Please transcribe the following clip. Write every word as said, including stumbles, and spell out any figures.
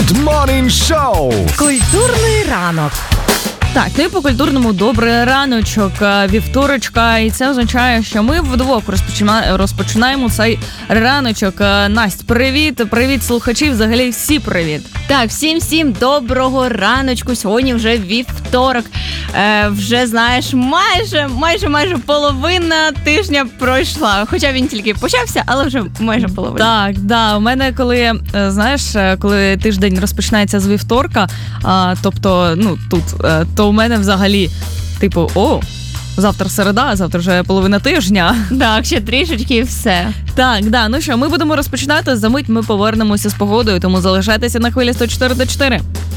Good Morning Show. Культурний ранок. Так, ну і по культурному добрий раночок вівторочка, і це означає, що ми вдвох розпочинаємо, розпочинаємо цей раночок. Насть, привіт, привіт слухачі, взагалі всі привіт. Так, всім-всім доброго раночку, сьогодні вже вівторок, е, вже, знаєш, майже, майже, майже половина тижня пройшла, хоча він тільки почався, але вже майже половина. Так, да, у мене коли, знаєш, коли тиждень розпочинається з вівторка, а, тобто, ну, тут, то у мене взагалі, типу, о, завтра середа, а завтра вже половина тижня. Так, ще трішечки і все. Так, да, ну що, ми будемо розпочинати, за мить ми повернемося з погодою, тому залишайтеся на хвилі сто чотири чотири.